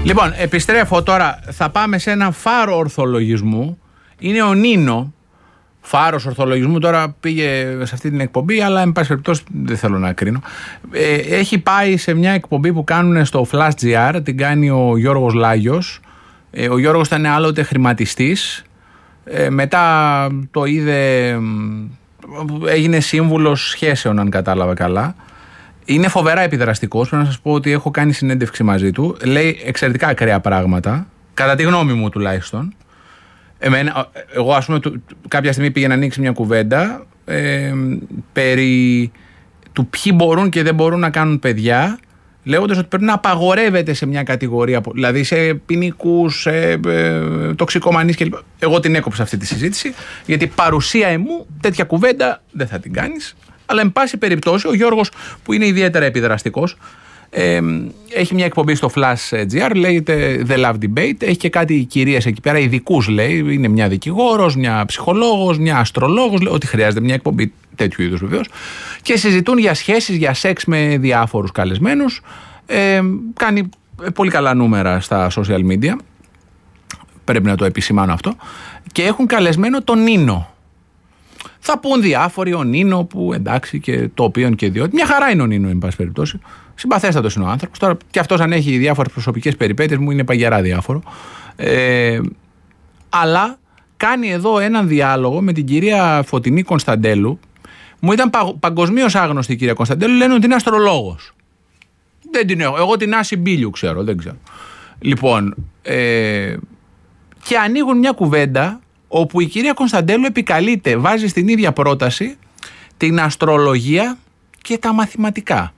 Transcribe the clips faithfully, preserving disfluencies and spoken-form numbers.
Λοιπόν, επιστρέφω τώρα. Θα πάμε σε ένα φάρο ορθολογισμού. Είναι ο Νίνο. Φάρος ορθολογισμού, τώρα πήγε σε αυτή την εκπομπή, αλλά εν πάση περιπτώσει δεν θέλω να κρίνω. Ε, έχει πάει σε μια εκπομπή που κάνουν στο Flash τζι αρ, την κάνει ο Γιώργος Λάγιος. Ε, ο Γιώργος ήταν άλλοτε χρηματιστής. Ε, μετά το είδε, έγινε σύμβουλος σχέσεων, αν κατάλαβα καλά. Είναι φοβερά επιδραστικός. Πρέπει να σας πω ότι έχω κάνει συνέντευξη μαζί του. Λέει εξαιρετικά ακραία πράγματα, κατά τη γνώμη μου τουλάχιστον. Εμένα, εγώ ας πούμε κάποια στιγμή πήγε να ανοίξει μια κουβέντα ε, περί του ποιοι μπορούν και δεν μπορούν να κάνουν παιδιά, λέγοντας ότι πρέπει να απαγορεύεται σε μια κατηγορία, δηλαδή σε ποινικούς, σε ε, τοξικομανείς κλπ. Εγώ την έκοψα αυτή τη συζήτηση, γιατί παρουσία εμού τέτοια κουβέντα δεν θα την κάνεις. Αλλά εν πάση περιπτώσει ο Γιώργος, που είναι ιδιαίτερα επιδραστικός, Ε, έχει μια εκπομπή στο Flash τζι αρ, λέγεται The Love Debate. Έχει και κάτι κυρίες εκεί πέρα, ειδικούς λέει. Είναι μια δικηγόρος, μια ψυχολόγος, μια αστρολόγος. Λέει, ότι χρειάζεται μια εκπομπή τέτοιου είδους βεβαίως. Και συζητούν για σχέσεις, για σεξ με διάφορους καλεσμένους. Ε, κάνει πολύ καλά νούμερα στα social media. Πρέπει να το επισημάνω αυτό. Και έχουν καλεσμένο τον Νίνο. Θα πούν διάφοροι, ο Νίνο που εντάξει και το οποίον και διότι. Μια χαρά είναι ο Νίνο, εν πάση περιπτώσει. Συμπαθέστατος είναι ο άνθρωπος. Τώρα και αυτός, αν έχει διάφορες προσωπικές περιπέτειες, μου είναι παγερά διάφορο. Ε, αλλά κάνει εδώ έναν διάλογο με την κυρία Φωτεινή Κωνσταντέλου. Μου ήταν πα, παγκοσμίως άγνωστη η κυρία Κωνσταντέλου. Λένε ότι είναι αστρολόγος. Δεν την έχω. Εγώ την Άση Μπίλιου ξέρω, δεν ξέρω. Λοιπόν, ε, και ανοίγουν μια κουβέντα όπου η κυρία Κωνσταντέλου επικαλείται, βάζει στην ίδια πρόταση την αστρολογία και τα μαθηματικά.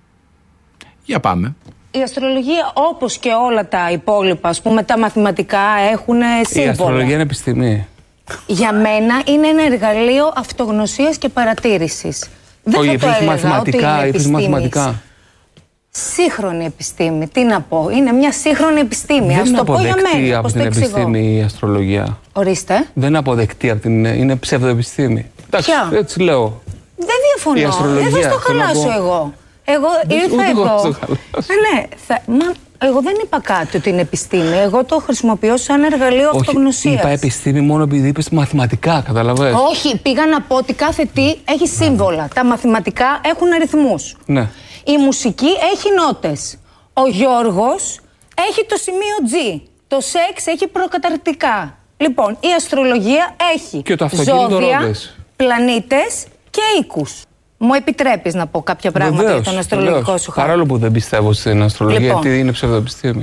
Για πάμε. Η αστρολογία, όπως και όλα τα υπόλοιπα, ας πούμε, τα μαθηματικά έχουν σύμβολα. Η αστρολογία είναι επιστήμη. Για μένα είναι ένα εργαλείο αυτογνωσίας και παρατήρησης. Δεν Όχι, θα το έλεγα μαθηματικά, ότι είναι επιστήμης. Σύγχρονη επιστήμη, τι να πω. Είναι μια σύγχρονη επιστήμη. Δεν Ας το πω για μένα, από την επιστήμη η αστρολογία. Ορίστε. Δεν είναι αποδεκτή από την. Είναι ψευδοεπιστήμη. Εντάξει, έτσι λέω. Δεν διαφωνώ. Δεν θα στο χαλάσω εγώ. Εγώ ήρθα εδώ. Ναι, θα, μα, εγώ δεν είπα κάτι ότι είναι επιστήμη. Εγώ το χρησιμοποιώ σαν εργαλείο αυτογνωσίας. Είπα επιστήμη μόνο επειδή είπες μαθηματικά, καταλαβαίνεις. Όχι, πήγα να πω ότι κάθε τι έχει σύμβολα. Τα μαθηματικά έχουν αριθμούς. Ναι. Η μουσική έχει νότες. Ο Γιώργος έχει το σημείο G. Το σεξ έχει προκαταρκτικά. Λοιπόν, η αστρολογία έχει ζώδια, πλανήτες και οίκους. Μου επιτρέπεις να πω κάποια πράγματα βεβαίως, για τον αστρολογικό βεβαίως. Σου χάρτη. Παρόλο που δεν πιστεύω στην αστρολογία, λοιπόν, γιατί είναι ψευδοεπιστήμη.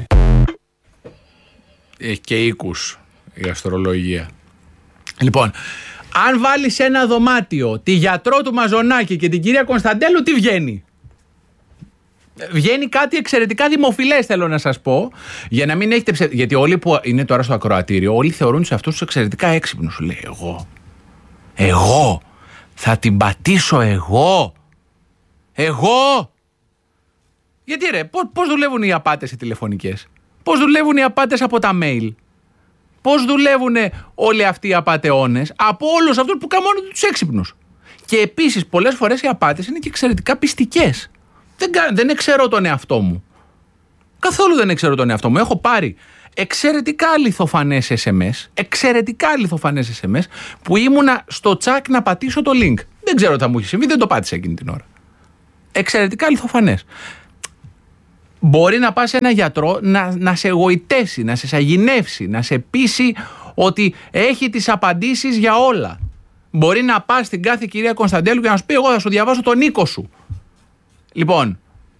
Έχει και οίκους η αστρολογία. Λοιπόν, αν βάλεις ένα δωμάτιο τη γιατρό του Μαζονάκη και την κυρία Κωνσταντέλου, τι βγαίνει? Βγαίνει κάτι εξαιρετικά δημοφιλές, θέλω να σας πω. Για να μην έχετε ψε... Γιατί όλοι που είναι τώρα στο ακροατήριο, όλοι θεωρούν σε αυτούς τους εξαιρετικά έξυπνους. Σου λέει, εγώ. Εγώ. Θα την πατήσω εγώ. Εγώ. Γιατί ρε, πώς, πώς δουλεύουν οι απάτες οι τηλεφωνικές? Πώς δουλεύουν οι απάτες από τα mail? Πώς δουλεύουν όλοι αυτοί οι απατεώνες? Από όλους αυτούς που καμώνουν τους έξυπνους. Και επίσης πολλές φορές οι απάτες είναι και εξαιρετικά πιστικές. Δεν, δεν εξαιρώ τον εαυτό μου. Καθόλου δεν εξαιρώ τον εαυτό μου. Έχω πάρει εξαιρετικά αληθοφανές ες εμ ες, εξαιρετικά αληθοφανές ες εμ ες που ήμουνα στο τσακ να πατήσω το link. Δεν ξέρω τι θα μου έχει συμβεί, δεν το πάτησα εκείνη την ώρα. Εξαιρετικά αληθοφανές. Μπορεί να πας σε ένα γιατρό να, να σε εγωιτεύσει, να σε σαγηνεύσει, να σε πείσει ότι έχει τις απαντήσεις για όλα. Μπορεί να πας στην κάθε κυρία Κωνσταντέλου και να σου πει, εγώ θα σου διαβάσω τον οίκο σου. Λοιπόν,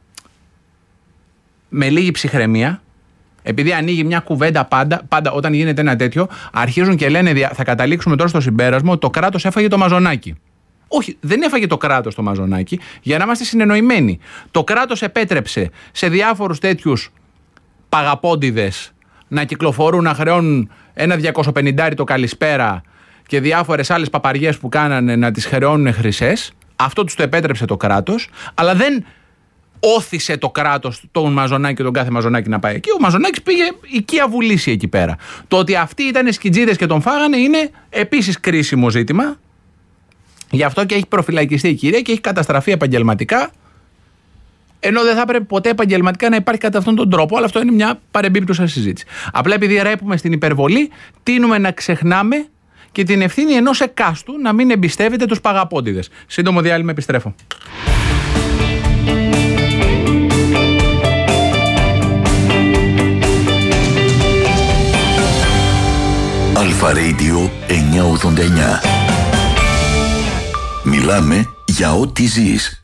με λίγη ψυχραιμία, επειδή ανοίγει μια κουβέντα πάντα, πάντα όταν γίνεται ένα τέτοιο, αρχίζουν και λένε, θα καταλήξουμε τώρα στο συμπέρασμα ότι το κράτος έφαγε το Μαζονάκι. Όχι, δεν έφαγε το κράτος το Μαζονάκι, για να είμαστε συνεννοημένοι. Το κράτος επέτρεψε σε διάφορους τέτοιους παγαπόντιδες να κυκλοφορούν, να χρεώνουν ένα διακοσιπενήντα το καλησπέρα και διάφορες άλλες παπαριές που κάνανε να τις χρεώνουν χρυσές. Αυτό τους το επέτρεψε το κράτος, αλλά δεν όθησε το κράτος τον Μαζονάκη και τον κάθε Μαζονάκη να πάει εκεί. Ο Μαζονάκης πήγε οικία βουλήσει εκεί πέρα. Το ότι αυτοί ήταν σκιτζίδες και τον φάγανε είναι επίσης κρίσιμο ζήτημα. Γι' αυτό και έχει προφυλακιστεί η κυρία και έχει καταστραφεί επαγγελματικά. Ενώ δεν θα έπρεπε ποτέ επαγγελματικά να υπάρχει κατά αυτόν τον τρόπο. Αλλά αυτό είναι μια παρεμπίπτουσα συζήτηση. Απλά επειδή ρέπουμε στην υπερβολή, τείνουμε να ξεχνάμε και την ευθύνη ενός εκάστου να μην εμπιστεύεται τους παγαπώντιδες. Σύντομο διάλειμμα, επιστρέφω. Αλφα Radio εννιακόσια ογδόντα εννιά. Μιλάμε για ό,τι ζεις.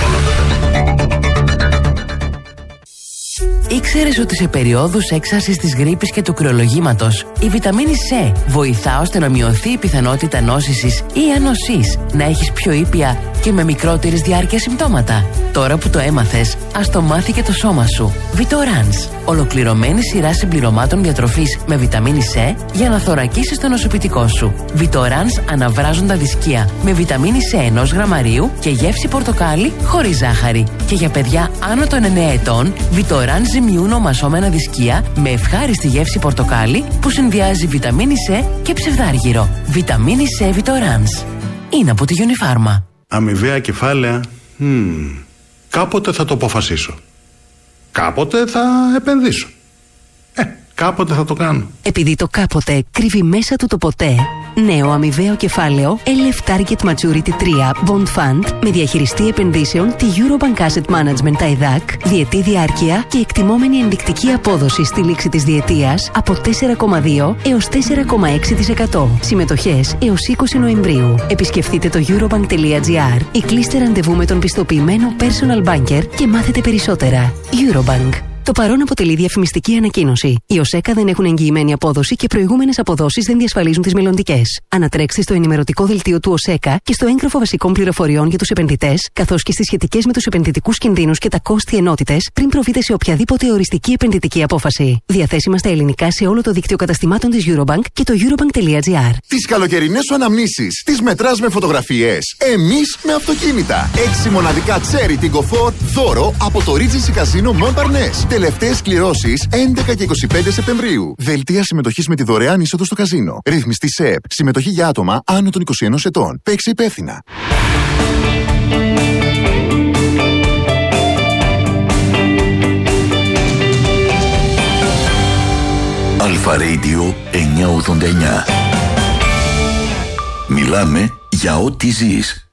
Ήξερες ότι σε περιόδους έξαρσης της γρίπης και του κρυολογήματος η βιταμίνη C βοηθά ώστε να μειωθεί η πιθανότητα νόσησης ή ανοσής, να έχεις πιο ήπια και με μικρότερης διάρκεια συμπτώματα? Τώρα που το έμαθες, ας το μάθει και το σώμα σου. Vitorans, ολοκληρωμένη σειρά συμπληρωμάτων διατροφής με βιταμίνη C για να θωρακίσεις το νοσοποιητικό σου. Vitorans αναβράζοντα δισκία με βιταμίνη C ενός γραμμαρίου και γεύση πορτοκάλι χωρίς ζάχαρη. Και για παιδιά άνω των εννέα ετών, Vitorans ζυμιούν ομασώμενα δισκία με ευχάριστη γεύση πορτοκάλι που συνδυάζει βιταμίνη C και ψευδάργυρο. Βιταμίνη C Vitorans. Είναι από τη Unifarma. Αμοιβαία κεφάλαια. Hmm. Κάποτε θα το αποφασίσω. Κάποτε θα επενδύσω. Ε, κάποτε θα το κάνω. Επειδή το κάποτε κρύβει μέσα του το ποτέ, νέο αμοιβαίο κεφάλαιο ελ εφ Target Maturity τρία Bond Fund με διαχειριστή επενδύσεων τη Eurobank Asset Management τα ΕΔΑΚ, διετή διάρκεια και εκτιμόμενη ενδεικτική απόδοση στη λήξη της διετίας από τέσσερα κόμμα δύο έως τέσσερα κόμμα έξι τοις εκατό. Συμμετοχές έως είκοσι Νοεμβρίου. Επισκεφτείτε το eurobank.gr ή κλείστε ραντεβού με τον πιστοποιημένο personal banker και μάθετε περισσότερα. Eurobank. Το παρόν αποτελεί διαφημιστική ανακοίνωση. Οι ΟΣΕΚΑ δεν έχουν εγγυημένη απόδοση και προηγούμενες αποδόσεις δεν διασφαλίζουν τις μελλοντικές. Ανατρέξτε στο ενημερωτικό δελτίο του ΟΣΕΚΑ και στο έγγραφο βασικών πληροφοριών για τους επενδυτές, καθώς και στις σχετικές με τους επενδυτικούς κινδύνους και τα κόστη ενότητες, πριν προβείτε σε οποιαδήποτε οριστική επενδυτική απόφαση. Διαθέσιμα στα ελληνικά σε όλο το δίκτυο καταστημάτων της Eurobank και το eurobank.gr. Τις καλοκαιρινές σου αναμνήσεις τις μετράς με φωτογραφίες. Εμείς με αυτοκίνητα. Έξι μοναδικά Cherry Tiggo φορ δώρο από το Regency Casino Montparnasse. Τελευταίες κληρώσεις έντεκα και είκοσι πέντε Σεπτεμβρίου. Δελτία συμμετοχής με τη δωρεάν είσοδο στο καζίνο. Ρύθμιστη ΣΕΠ. Συμμετοχή για άτομα άνω των είκοσι ενός ετών. Παίξε υπεύθυνα. Αλφα Radio εννιακόσια ογδόντα εννιά. Μιλάμε για ό,τι ζεις.